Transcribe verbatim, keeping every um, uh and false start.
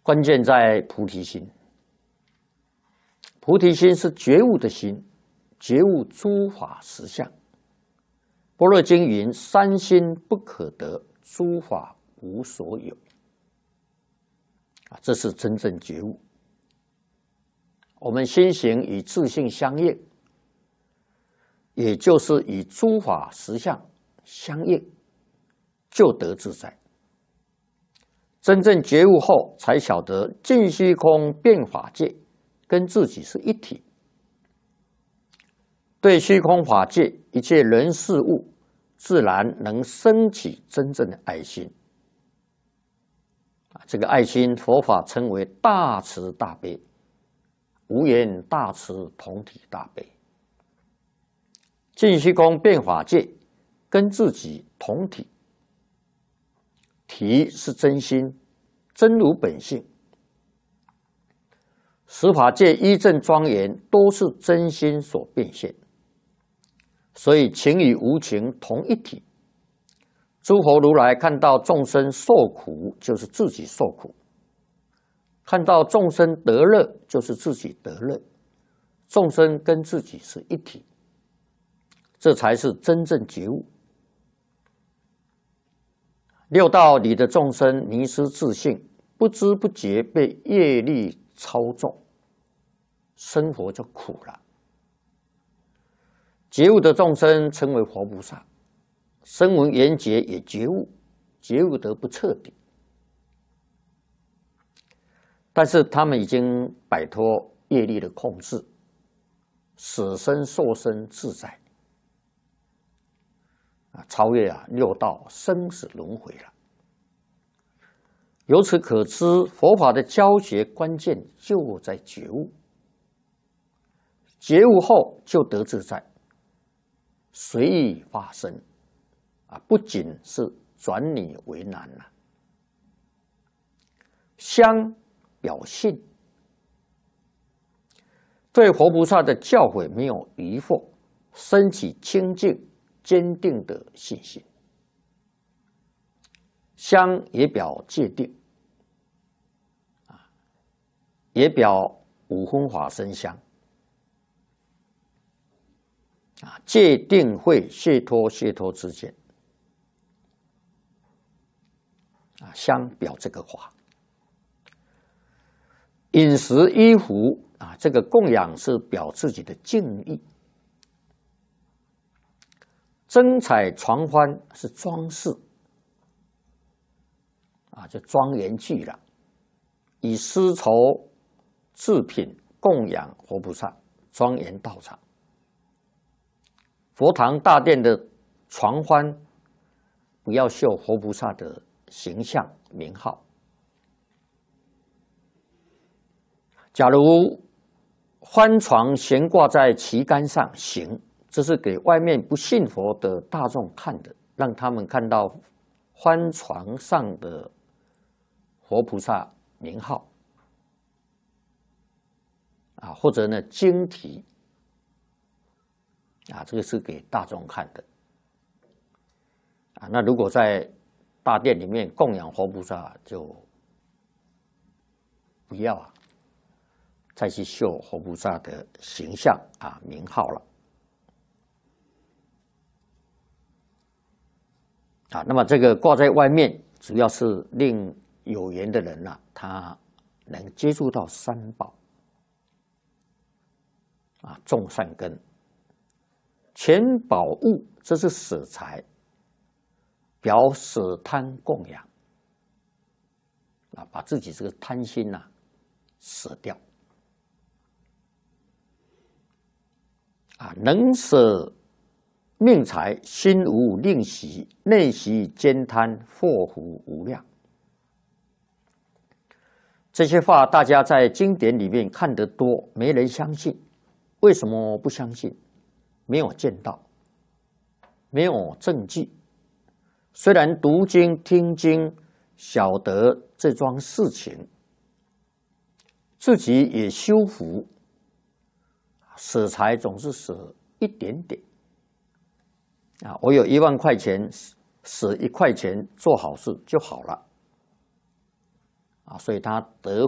关键在菩提心。菩提心是觉悟的心，觉悟诸法实相。般若经云：“三心不可得，诸法无所有。”啊，这是真正觉悟。我们心行与自性相应，也就是与诸法实相相应，就得自在。真正觉悟后，才晓得尽虚空遍法界跟自己是一体。对虚空法界一切人事物，自然能升起真正的爱心。这个爱心，佛法称为大慈大悲，无缘大慈，同体大悲。尽虚空遍法界，跟自己同体。体是真心，真如本性。十法界一正庄严，都是真心所变现。所以情与无情同一体。诸佛如来看到众生受苦，就是自己受苦；看到众生得乐，就是自己得乐。众生跟自己是一体，这才是真正觉悟。六道里的众生迷失自性，不知不觉被业力操纵，生活就苦了。觉悟的众生称为活菩萨，声闻缘觉也觉悟，觉悟得不彻底，但是他们已经摆脱业力的控制，死生受生自在，超越啊六道生死轮回了。由此可知，佛法的教学关键就在觉悟，觉悟后就得自在，随意发生，啊，不仅是转你为难了。相表信，对活菩萨的教诲没有疑惑，升起清净坚定的信心。相也表戒定，啊，也表五分法身相。啊，戒定慧解脱解脱之见，啊，相表这个法。饮食衣服啊，这个供养是表自己的敬意。灯彩床幡是装饰，啊，就庄严具了。以丝绸制品供养活菩萨，庄严道场。佛堂大殿的床幡，不要绣活菩萨的形象名号。假如幡床悬挂在旗杆上行，这是给外面不信佛的大众看的，让他们看到幡床上的活菩萨名号，啊，或者呢经题。啊，这个是给大众看的。啊，那如果在大殿里面供养活菩萨，就不要啊，再去绣活菩萨的形象啊名号了。啊，那么这个挂在外面，主要是令有缘的人呐、啊，他能接触到三宝，啊，种善根。全宝物，这是舍财，表舍贪供养，啊，把自己这个贪心呐、啊、舍掉，啊，能舍命财，心无吝惜，内息兼贪，祸福无量。这些话大家在经典里面看得多，没人相信。为什么不相信？没有见到，没有证据。虽然读经听经，晓得这桩事情，自己也修福，舍财总是舍一点点。啊，我有一万块钱，舍一块钱做好事就好了。 啊，所以他得